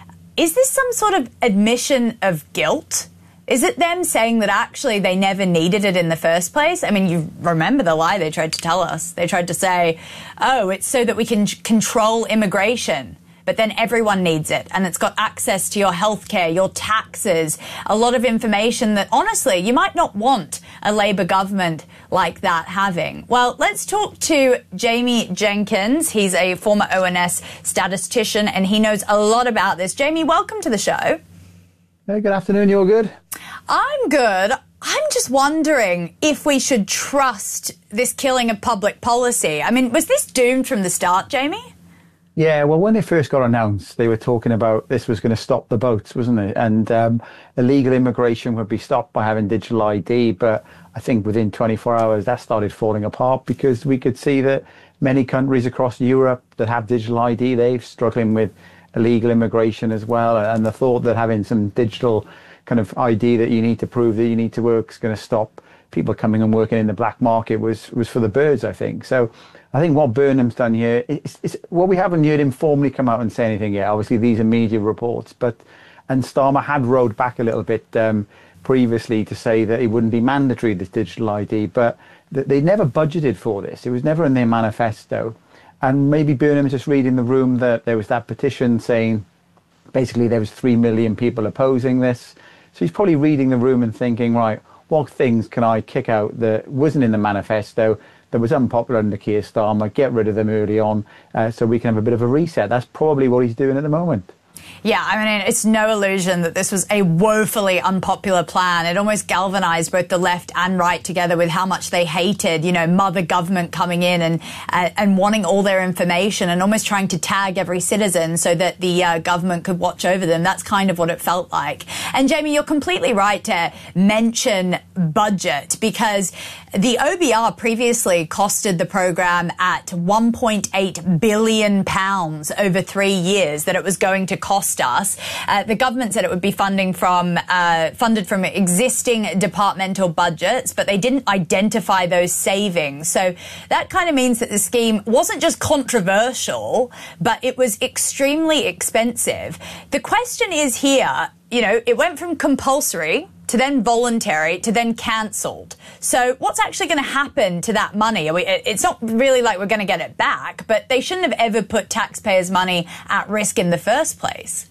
S2: Is this some sort of admission of guilt? Is it them saying that actually they never needed it in the first place? I mean, you remember the lie they tried to tell us. They tried to say, oh, it's so that we can control immigration. But then everyone needs it, and it's got access to your healthcare, your taxes, a lot of information that, honestly, you might not want a Labour government like that having. Well, let's talk to Jamie Jenkins. He's a former ONS statistician, and he knows a lot about this. Jamie, welcome to the show.
S3: Hey, good afternoon. You all good?
S2: I'm good. I'm just wondering if we should trust this killing of public policy. I mean, was this doomed from the start, Jamie?
S3: Yeah, well, when they first got announced, they were talking about this was going to stop the boats, wasn't it? And illegal immigration would be stopped by having digital ID. But I think within 24 hours, that started falling apart because we could see that many countries across Europe that have digital ID, they're struggling with illegal immigration as well. And the thought that having some digital kind of ID that you need to prove that you need to work is going to stop people coming and working in the black market was for the birds, I think. So I think what Burnham's done here is what we haven't heard him formally come out and say anything yet. Obviously, these are media reports, and Starmer had rode back a little bit previously to say that it wouldn't be mandatory, this digital ID, but they never budgeted for this. It was never in their manifesto. And maybe Burnham's just reading the room that there was that petition saying basically there was 3 million people opposing this. So he's probably reading the room and thinking, right, what things can I kick out that wasn't in the manifesto, that was unpopular under Keir Starmer, get rid of them early on so we can have a bit of a reset. That's probably what he's doing at the moment.
S2: Yeah, I mean, it's no illusion that this was a woefully unpopular plan. It almost galvanised both the left and right together with how much they hated, you know, mother government coming in and wanting all their information and almost trying to tag every citizen so that the government could watch over them. That's kind of what it felt like. And Jamie, you're completely right to mention budget because the OBR previously costed the programme at £1.8 billion over 3 years that it was going to cost us. The government said it would be funded from existing departmental budgets, but they didn't identify those savings. So that kind of means that the scheme wasn't just controversial, but it was extremely expensive. The question is here, you know, it went from compulsory to then voluntary to then cancelled. So what's actually going to happen to that money? It's not really like we're going to get it back, but they shouldn't have ever put taxpayers' money at risk in the first place.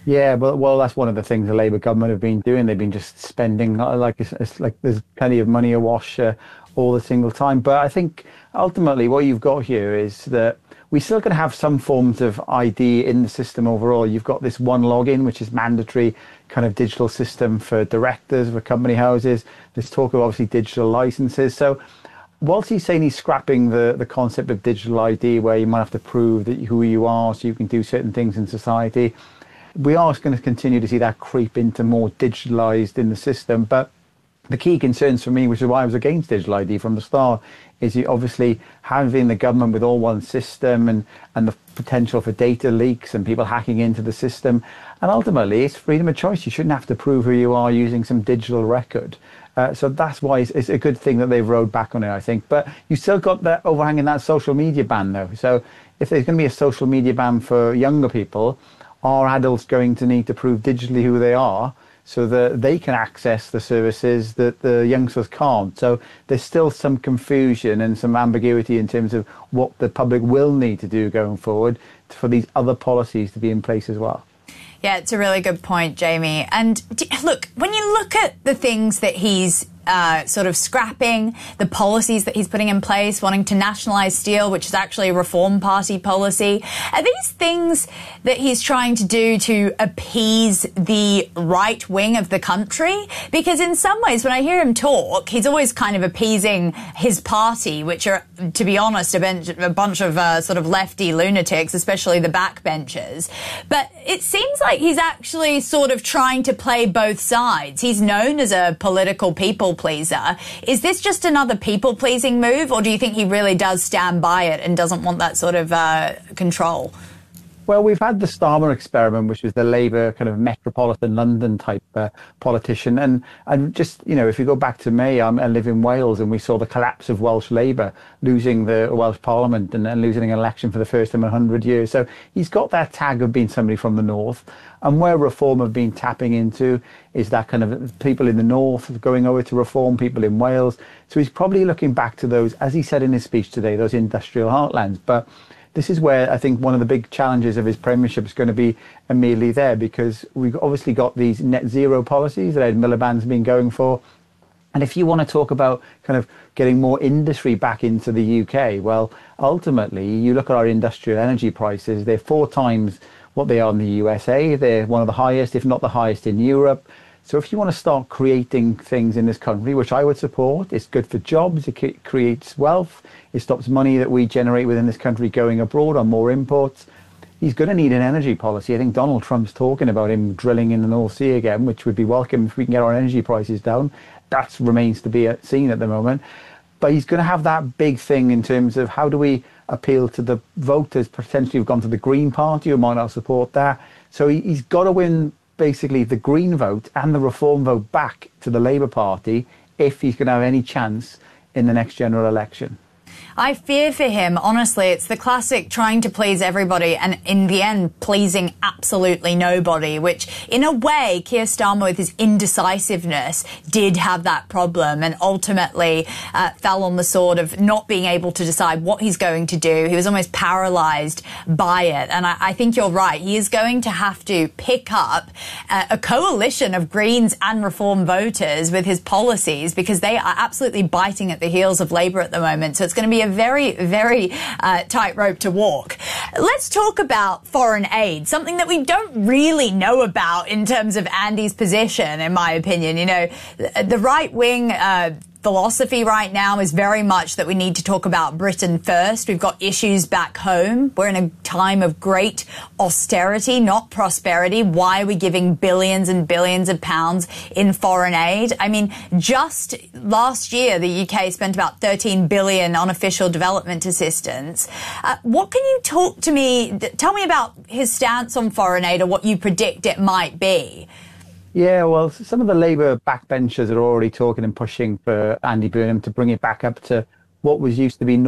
S3: Yeah, well, that's one of the things the Labour government have been doing. They've been just spending like it's like there's plenty of money awash all the single time. But I think ultimately what you've got here is that we still going to have some forms of ID in the system overall. You've got this one login, which is mandatory kind of digital system for directors, for company houses. There's talk of obviously digital licenses. So whilst he's saying he's scrapping the concept of digital ID, where you might have to prove that who you are so you can do certain things in society, we are going to continue to see that creep into more digitalised in the system. But the key concerns for me, which is why I was against digital ID from the start, is you obviously having the government with all one system and the potential for data leaks and people hacking into the system. And ultimately, it's freedom of choice. You shouldn't have to prove who you are using some digital record. So that's why it's a good thing that they've rode back on it, I think. But you still got that overhanging that social media ban, though. So if there's going to be a social media ban for younger people, are adults going to need to prove digitally who they are so that they can access the services that the youngsters can't? So there's still some confusion and some ambiguity in terms of what the public will need to do going forward for these other policies to be in place as well.
S2: Yeah, it's a really good point, Jamie. And look, when you look at the things that he's sort of scrapping, the policies that he's putting in place, wanting to nationalise steel, which is actually a Reform Party policy, are these things that he's trying to do to appease the right wing of the country? Because in some ways, when I hear him talk, he's always kind of appeasing his party, which are, to be honest, a bunch of sort of lefty lunatics, especially the backbenchers. But it seems like he's actually sort of trying to play both sides. He's known as a political people pleaser. Is this just another people-pleasing move, or do you think he really does stand by it and doesn't want that sort of control?
S3: Well, we've had the Starmer experiment, which was the Labour kind of metropolitan London type politician. And just, you know, if you go back to May, I live in Wales, and we saw the collapse of Welsh Labour, losing the Welsh Parliament and losing an election for the first time in 100 years. So he's got that tag of being somebody from the north. And where Reform have been tapping into is that kind of people in the north going over to Reform, people in Wales. So he's probably looking back to those, as he said in his speech today, those industrial heartlands. But this is where I think one of the big challenges of his premiership is going to be immediately there, because we've obviously got these net zero policies that Ed Miliband's been going for. And if you want to talk about kind of getting more industry back into the UK, well, ultimately, you look at our industrial energy prices, they're 4 times what they are in the USA. They're one of the highest, if not the highest, in Europe. So if you want to start creating things in this country, which I would support, it's good for jobs, it creates wealth, it stops money that we generate within this country going abroad on more imports. He's going to need an energy policy. I think Donald Trump's talking about him drilling in the North Sea again, which would be welcome if we can get our energy prices down. That remains to be seen at the moment. But he's going to have that big thing in terms of how do we appeal to the voters potentially who've gone to the Green Party who might not support that. So he's got to win basically the Green vote and the Reform vote back to the Labour Party if he's going to have any chance in the next general election.
S2: I fear for him, honestly. It's the classic trying to please everybody and in the end pleasing absolutely nobody, which in a way Keir Starmer with his indecisiveness did have that problem and ultimately fell on the sword of not being able to decide what he's going to do. He was almost paralysed by it. And I think you're right. He is going to have to pick up a coalition of Greens and Reform voters with his policies, because they are absolutely biting at the heels of Labour at the moment. So it's going to be a very, very tight rope to walk. Let's talk about foreign aid, something that we don't really know about in terms of Andy's position, in my opinion. You know, the right-wing philosophy right now is very much that we need to talk about Britain first. We've got issues back home. We're in a time of great austerity, not prosperity. Why are we giving billions and billions of pounds in foreign aid? I mean, just last year, the UK spent about 13 billion on official development assistance. What can you tell me about his stance on foreign aid or what you predict it might be?
S3: Yeah, well, some of the Labour backbenchers are already talking and pushing for Andy Burnham to bring it back up to what was used to be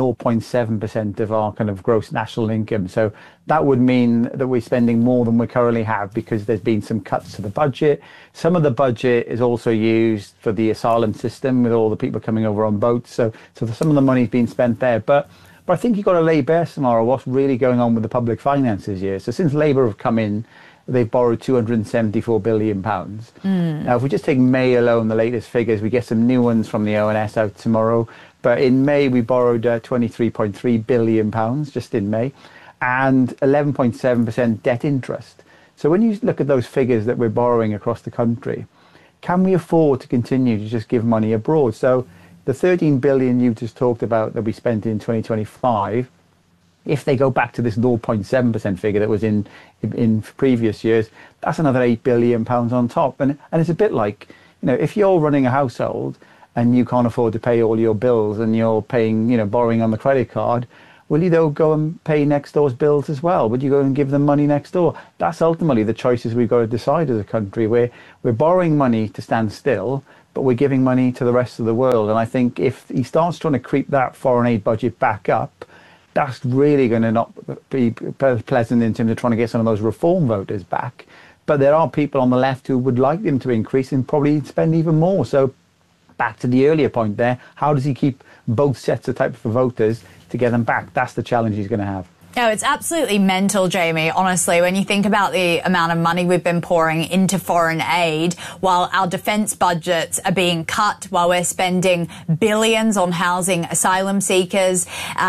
S3: 0.7% of our kind of gross national income. So that would mean that we're spending more than we currently have because there's been some cuts to the budget. Some of the budget is also used for the asylum system with all the people coming over on boats. So some of the money's been spent there. But I think you've got to lay bare tomorrow what's really going on with the public finances here. So since Labour have come in, they've borrowed £274 billion. Now, if we just take May alone, the latest figures, we get some new ones from the ONS out tomorrow. But in May, we borrowed £23.3 billion just in May, and 11.7% debt interest. So when you look at those figures that we're borrowing across the country, can we afford to continue to just give money abroad? So the 13 billion you just talked about that we spent in 2025, if they go back to this 0.7% figure that was in previous years, that's another £8 billion on top. And it's a bit like, if you're running a household and you can't afford to pay all your bills and you're paying, borrowing on the credit card, will you though go and pay next door's bills as well? Would you go and give them money next door? That's ultimately the choices we've got to decide as a country, where we're borrowing money to stand still, but we're giving money to the rest of the world. And I think if he starts trying to creep that foreign aid budget back up, that's really going to not be pleasant in terms of trying to get some of those reform voters back. But there are people on the left who would like them to increase and probably spend even more. So back to the earlier point there, how does he keep both sets of types of voters to get them back? That's the challenge he's going to have.
S2: Oh, it's absolutely mental, Jamie, honestly, when you think about the amount of money we've been pouring into foreign aid while our defence budgets are being cut, while we're spending billions on housing asylum seekers,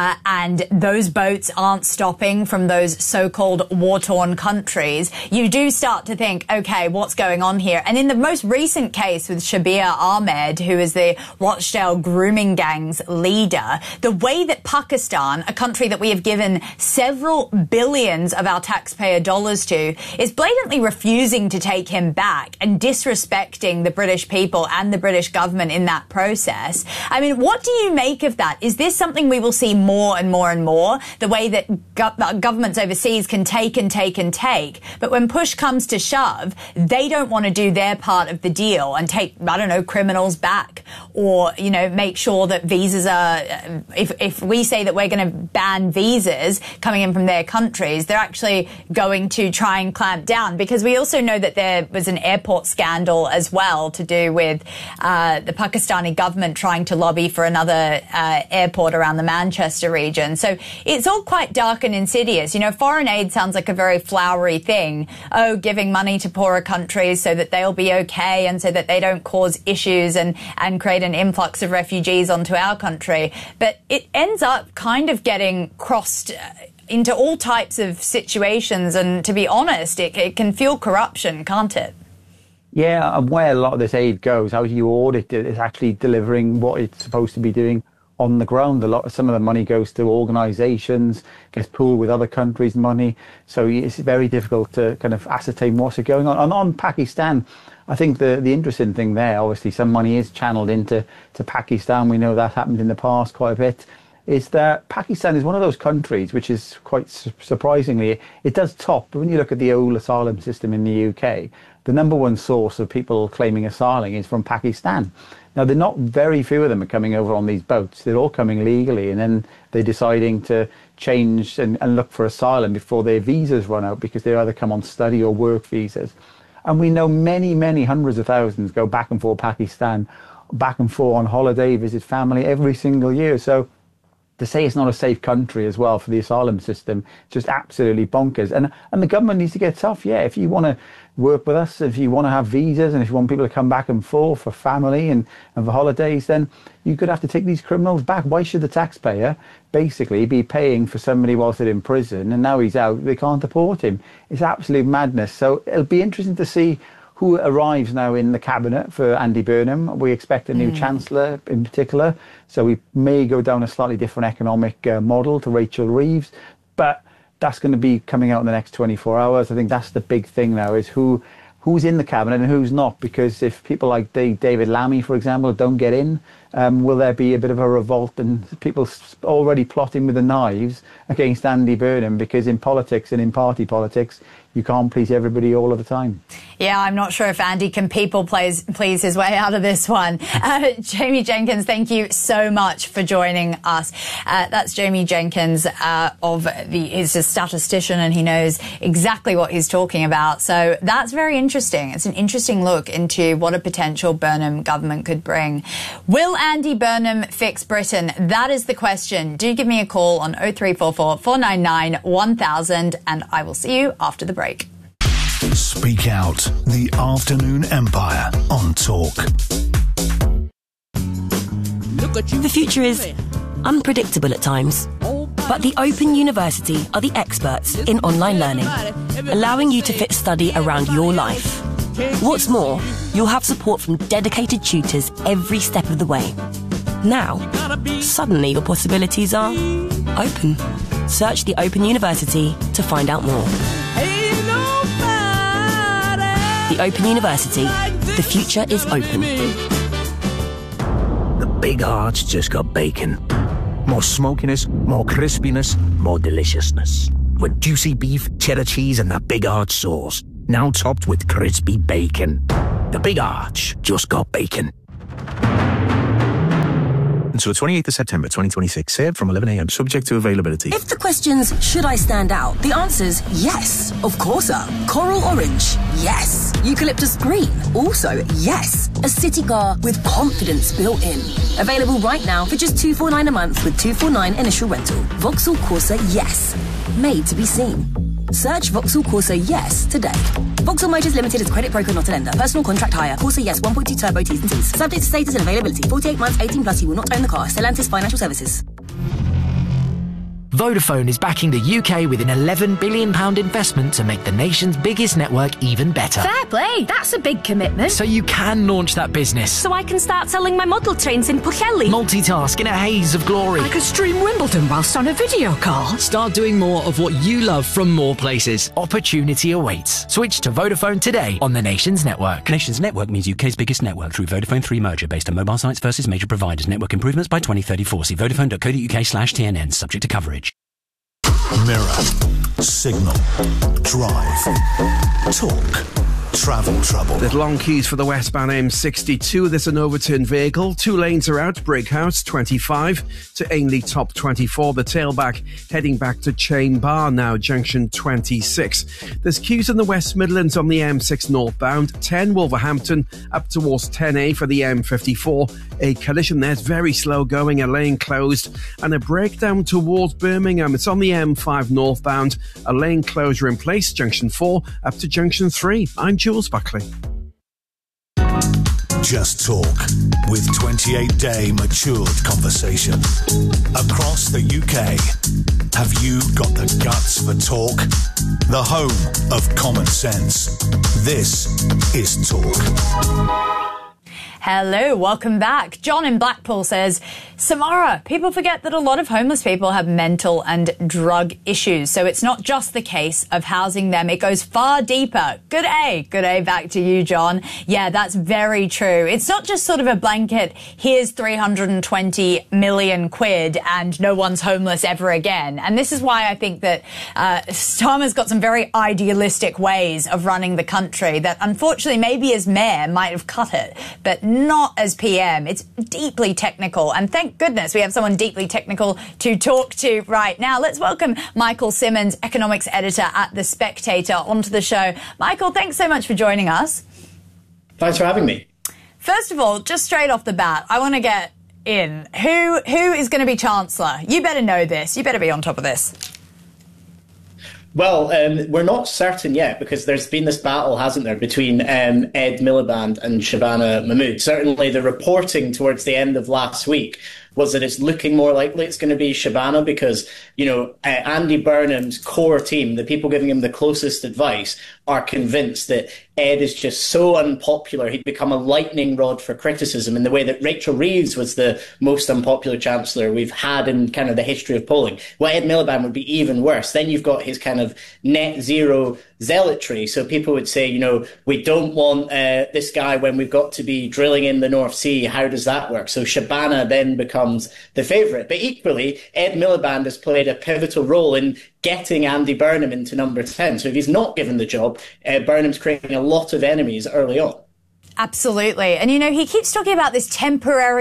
S2: and those boats aren't stopping from those so-called war-torn countries. You do start to think, okay, what's going on here? And in the most recent case with Shabir Ahmed, who is the Rochdale grooming gang's leader, the way that Pakistan, a country that we have given several billions of our taxpayer dollars to, is blatantly refusing to take him back and disrespecting the British people and the British government in that process. I mean, what do you make of that? Is this something we will see more and more and more? The way that governments overseas can take and take and take, but when push comes to shove, they don't want to do their part of the deal and take, I don't know, criminals back, or, make sure that visas are, if we say that we're going to ban visas coming in from their countries, they're actually going to try and clamp down, because we also know that there was an airport scandal as well to do with the Pakistani government trying to lobby for another airport around the Manchester region. So it's all quite dark and insidious. Foreign aid sounds like a very flowery thing. Oh, giving money to poorer countries so that they'll be okay and so that they don't cause issues and create an influx of refugees onto our country. But it ends up kind of getting crossed into all types of situations, and to be honest, it can fuel corruption, can't it?
S3: Yeah, and where a lot of this aid goes, how do you audit it? It's actually delivering what it's supposed to be doing on the ground. Some of the money goes to organisations, gets pooled with other countries' money, so it's very difficult to kind of ascertain what's going on. And on Pakistan, I think the interesting thing there, obviously some money is channeled into Pakistan. We know that happened in the past quite a bit. Is that Pakistan is one of those countries which is quite surprisingly, it does top, when you look at the old asylum system in the UK, the number one source of people claiming asylum is from Pakistan. Now, they're not very few of them are coming over on these boats. They're all coming legally, and then they're deciding to change and look for asylum before their visas run out, because they either come on study or work visas. And we know many, many hundreds of thousands go back and forth Pakistan, back and forth on holiday, visit family every single year. So to say it's not a safe country as well for the asylum system, just absolutely bonkers. And the government needs to get tough. Yeah, if you want to work with us, if you want to have visas, and if you want people to come back and forth for family and for holidays, then you could have to take these criminals back. Why should the taxpayer basically be paying for somebody whilst they're in prison, and now he's out, they can't deport him? It's absolute madness. So it'll be interesting to see who arrives now in the cabinet for Andy Burnham. We expect a new chancellor in particular, so we may go down a slightly different economic model to Rachel Reeves, but that's going to be coming out in the next 24 hours. I think that's the big thing now, is who's in the cabinet and who's not, because if people like David Lammy, for example, don't get in, will there be a bit of a revolt and people already plotting with the knives against Andy Burnham? Because in politics and in party politics, you can't please everybody all of the time.
S2: Yeah, I'm not sure if Andy can please his way out of this one. Jamie Jenkins, thank you so much for joining us. That's Jamie Jenkins he's a statistician, and he knows exactly what he's talking about. So that's very interesting. It's an interesting look into what a potential Burnham government could bring. Will Andy Burnham fix Britain? That is the question. Do give me a call on 0344 499 1000, and I will see you after the break.
S4: Speak Out, the Afternoon Empire on Talk.
S20: The future is unpredictable at times, but the Open University are the experts in online learning, allowing you to fit study around your life. What's more, you'll have support from dedicated tutors every step of the way. Now, suddenly your possibilities are open. Search the Open University to find out more. The Open University. The future is open.
S12: The Big Arch just got bacon. More smokiness, more crispiness, more deliciousness. With juicy beef, cheddar cheese, and that Big Arch sauce. Now topped with crispy bacon. The Big Arch just got bacon.
S13: Until the 28th of September 2026, served from 11 a.m, subject to availability.
S20: If the question's, should I stand out? The answer's yes, of course. Coral orange, yes. Eucalyptus green, also yes. A city car with confidence built in. Available right now for just $249 a month with $249 initial rental. Vauxhall Corsa yes. Made to be seen. Search Vauxhall Corsa yes today. Vauxhall Motors Limited is credit broker, not a lender. Personal contract hire. Corsa yes 1.2 turbo T's and C's. Subject to status and availability. 48 months, 18 plus. You will not own the car. Stellantis Financial Services.
S10: Vodafone is backing the UK with an £11 billion investment to make the nation's biggest network even better.
S11: Fair play, that's a big commitment.
S10: So you can launch that business.
S11: So I can start selling my model trains in Pwllheli.
S10: Multitask in a haze of glory.
S11: I could stream Wimbledon whilst on a video call.
S10: Start doing more of what you love from more places. Opportunity awaits. Switch to Vodafone today on the Nation's network.
S15: Nation's network means UK's biggest network through Vodafone 3 merger based on mobile sites versus major providers. Network improvements by 2034. See vodafone.co.uk/TNN. Subject to coverage.
S4: Mirror, Signal, Drive, Talk, Travel Trouble.
S17: There's long queues for the westbound M62. There's an overturned vehicle. 2 lanes are out. Brickhouse 25 to Ainley Top 24. The tailback heading back to Chain Bar now, junction 26. There's queues in the West Midlands on the M6 northbound. 10 Wolverhampton up towards 10A for the M54. A collision there's very slow going, a lane closed, and a breakdown towards Birmingham. It's on the M5 northbound. A lane closure in place, junction 4 up to junction 3. I'm Jules Buckley.
S4: Just Talk, with 28-day matured conversation. Across the UK, have you got the guts for talk? The home of common sense. This is Talk.
S2: Hello, welcome back. John in Blackpool says, Samara, people forget that a lot of homeless people have mental and drug issues. So it's not just the case of housing them. It goes far deeper. Good A back to you, John. Yeah, that's very true. It's not just sort of a blanket, here's 320 million quid and no one's homeless ever again. And this is why I think that Starmer's got some very idealistic ways of running the country that unfortunately maybe as mayor might have cut it, but not as PM. It's deeply technical, and thank goodness we have someone deeply technical to talk to right now. Let's welcome Michael Simmons, economics editor at The Spectator, onto the show. Michael, thanks so much for joining us.
S24: Thanks for having me.
S2: First of all, just straight off the bat, I want to get in. Who is going to be Chancellor? You better know this. You better be on top of this.
S24: Well, we're not certain yet because there's been this battle, hasn't there, between Ed Miliband and Shabana Mahmood. Certainly the reporting towards the end of last week was that it's looking more likely it's going to be Shabana because, you know, Andy Burnham's core team, the people giving him the closest advice, are convinced that Ed is just so unpopular. He'd become a lightning rod for criticism in the way that Rachel Reeves was the most unpopular chancellor we've had in kind of the history of polling. Well, Ed Miliband would be even worse. Then you've got his kind of net zero zealotry. So people would say, you know, we don't want this guy when we've got to be drilling in the North Sea. How does that work? So Shabana then becomes the favourite. But equally, Ed Miliband has played a pivotal role in getting Andy Burnham into number 10. So if he's not given the job, Burnham's creating a lot of enemies early on.
S2: Absolutely. And, you know, he keeps talking about this temporary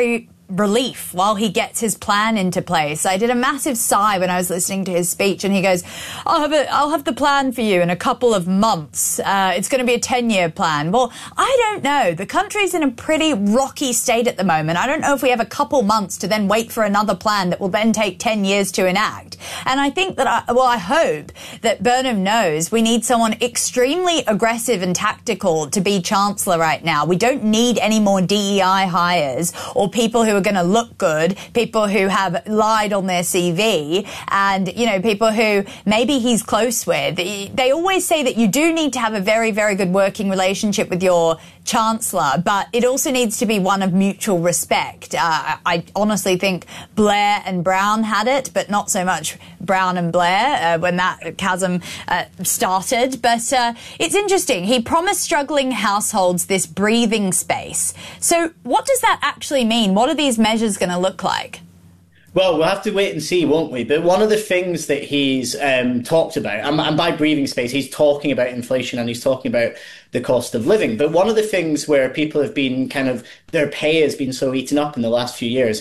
S2: relief while he gets his plan into place. I did a massive sigh when I was listening to his speech, and he goes, I'll have the plan for you in a couple of months. It's going to be a 10-year plan. Well, I don't know. The country's in a pretty rocky state at the moment. I don't know if we have a couple months to then wait for another plan that will then take 10 years to enact. And I think that, I hope that Burnham knows we need someone extremely aggressive and tactical to be Chancellor right now. We don't need any more DEI hires or people who are going to look good, people who have lied on their CV, and, people who maybe he's close with. They always say that you do need to have a very, very good working relationship with your Chancellor, but it also needs to be one of mutual respect. I honestly think Blair and Brown had it, but not so much Brown and Blair when that chasm started. But it's interesting. He promised struggling households this breathing space. So what does that actually mean? What are these measures going to look like?
S24: Well, we'll have to wait and see, won't we? But one of the things that he's talked about, and by breathing space, he's talking about inflation and he's talking about the cost of living. But one of the things where people have been their pay has been so eaten up in the last few years